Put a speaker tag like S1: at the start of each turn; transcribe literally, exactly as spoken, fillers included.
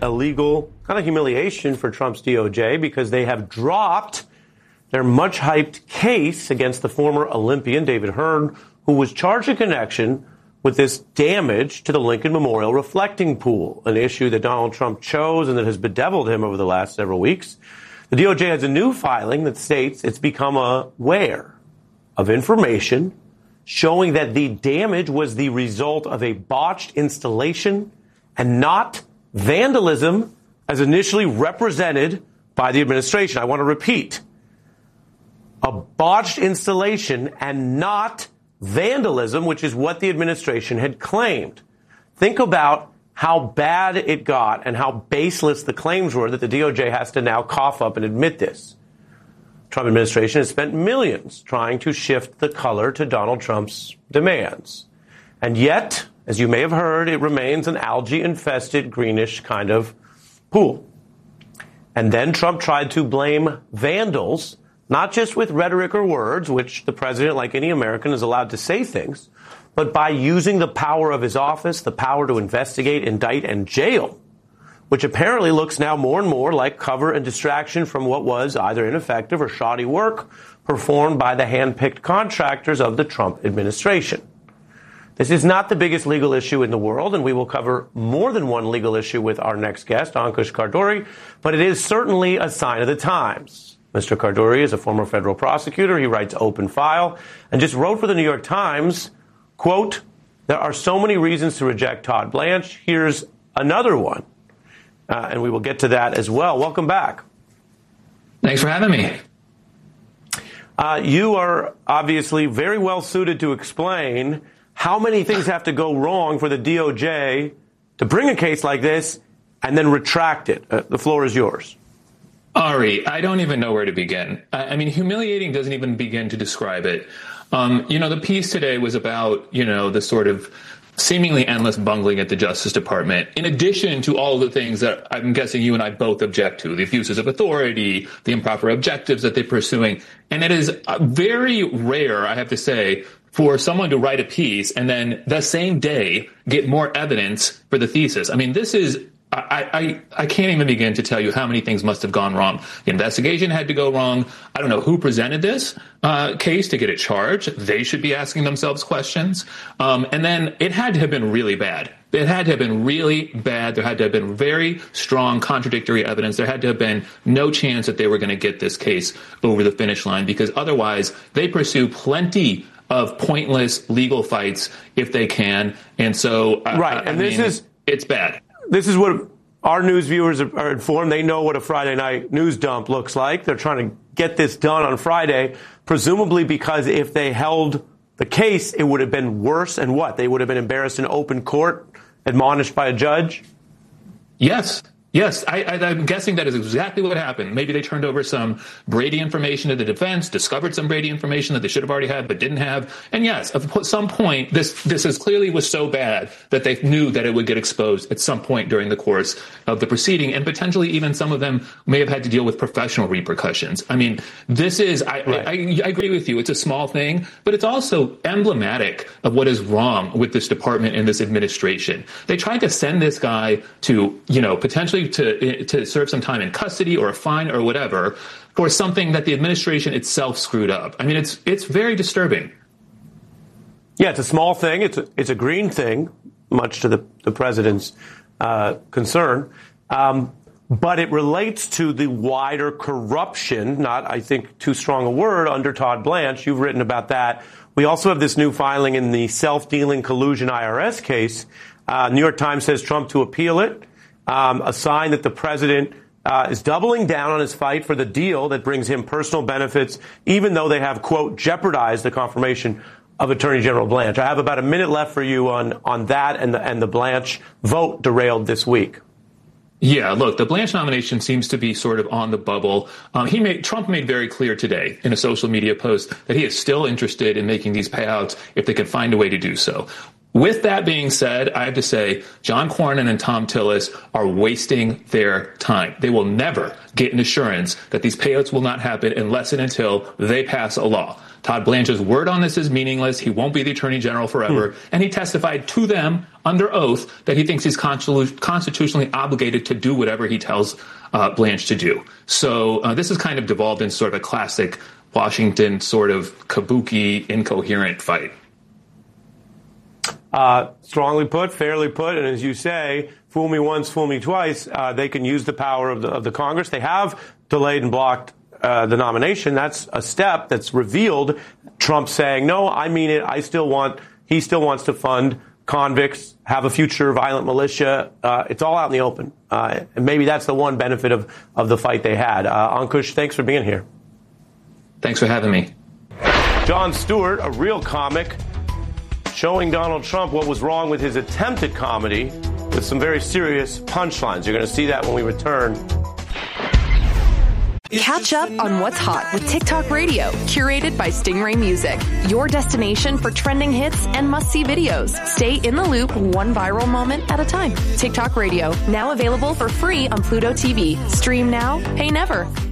S1: a legal kind of humiliation for Trump's D O J because they have dropped their much-hyped case against the former Olympian David Hearn, who was charged in connection with this damage to the Lincoln Memorial reflecting pool, an issue that Donald Trump chose and that has bedeviled him over the last several weeks. The D O J has a new filing that states it's become aware of information showing that the damage was the result of a botched installation and not vandalism as initially represented by the administration. I want to repeat, a botched installation and not vandalism, which is what the administration had claimed. Think about how bad it got and how baseless the claims were that the D O J has to now cough up and admit this. Trump administration has spent millions trying to shift the color to Donald Trump's demands. And yet, as you may have heard, it remains an algae-infested, greenish kind of pool. And then Trump tried to blame vandals, not just with rhetoric or words, which the president, like any American, is allowed to say things, but by using the power of his office, the power to investigate, indict, and jail, which apparently looks now more and more like cover and distraction from what was either ineffective or shoddy work performed by the hand-picked contractors of the Trump administration. This is not the biggest legal issue in the world, and we will cover more than one legal issue with our next guest, Ankush Khardori, but it is certainly a sign of the times. Mister Khardori is a former federal prosecutor. He writes Open File and just wrote for the New York Times, quote, "There are so many reasons to reject Todd Blanche. Here's another one." Uh, and we will get to that as well. Welcome back.
S2: Thanks for having me.
S1: Uh, you are obviously very well suited to explain how many things have to go wrong for the D O J to bring a case like this and then retract it. Uh, the floor is yours.
S2: Ari, I don't even know where to begin. I mean, humiliating doesn't even begin to describe it. Um, you know, the piece today was about, you know, the sort of seemingly endless bungling at the Justice Department, in addition to all of the things that I'm guessing you and I both object to, the abuses of authority, the improper objectives that they're pursuing. And it is very rare, I have to say, for someone to write a piece and then the same day get more evidence for the thesis. I mean, this is I, I, I can't even begin to tell you how many things must have gone wrong. The investigation had to go wrong. I don't know who presented this uh, case to get it charged. They should be asking themselves questions. Um, and then it had to have been really bad. It had to have been really bad. There had to have been very strong contradictory evidence. There had to have been no chance that they were going to get this case over the finish line, because otherwise they pursue plenty of pointless legal fights if they can. And so, uh,
S1: right.
S2: I,
S1: and
S2: I
S1: this
S2: mean,
S1: is
S2: it's bad.
S1: This is what our news viewers are informed. They know what a Friday night news dump looks like. They're trying to get this done on Friday, presumably because if they held the case, it would have been worse. And what? They would have been embarrassed in open court, admonished by a judge?
S2: Yes. Yes, I, I, I'm guessing that is exactly what happened. Maybe they turned over some Brady information to the defense, discovered some Brady information that they should have already had but didn't have. And yes, at some point, this this is clearly was so bad that they knew that it would get exposed at some point during the course of the proceeding, and potentially even some of them may have had to deal with professional repercussions. I mean, this is, I, right. I, I agree with you, it's a small thing, but it's also emblematic of what is wrong with this department and this administration. They tried to send this guy to, you know, potentially to to serve some time in custody or a fine or whatever for something that the administration itself screwed up. I mean, it's it's very disturbing.
S1: Yeah, it's a small thing. It's a, it's a green thing, much to the, the president's uh, concern. Um, but it relates to the wider corruption, not, I think, too strong a word, under Todd Blanche. You've written about that. We also have this new filing in the self-dealing collusion I R S case. Uh, New York Times says Trump to appeal it. Um, a sign that the president uh, is doubling down on his fight for the deal that brings him personal benefits, even though they have, quote, jeopardized the confirmation of Attorney General Blanche. I have about a minute left for you on, on that and the, and the Blanche vote derailed this week.
S2: Yeah, look, the Blanche nomination seems to be sort of on the bubble. Um, he made Trump made very clear today in a social media post that he is still interested in making these payouts if they can find a way to do so. With that being said, I have to say John Cornyn and Thom Tillis are wasting their time. They will never get an assurance that these payouts will not happen unless and until they pass a law. Todd Blanche's word on this is meaningless. He won't be the Attorney General forever. Hmm. And he testified to them under oath that he thinks he's constitutionally obligated to do whatever he tells uh, Blanche to do. So uh, this has kind of devolved into sort of a classic Washington sort of kabuki, incoherent fight.
S1: Uh, strongly put, fairly put, and as you say, fool me once, fool me twice. Uh, they can use the power of the, of the Congress. They have delayed and blocked uh, the nomination. That's a step that's revealed Trump saying, no, I mean it. I still want, he still wants to fund convicts, have a future violent militia. Uh, it's all out in the open. Uh, and maybe that's the one benefit of, of the fight they had. Uh, Ankush, thanks for being here.
S2: Thanks for having me.
S1: Jon Stewart, a real comic, showing Donald Trump what was wrong with his attempt at comedy with some very serious punchlines. You're going to see that when we return.
S3: Catch up on what's hot with TikTok Radio, curated by Stingray Music. Your destination for trending hits and must-see videos. Stay in the loop, one viral moment at a time. TikTok Radio, now available for free on Pluto T V. Stream now, pay never.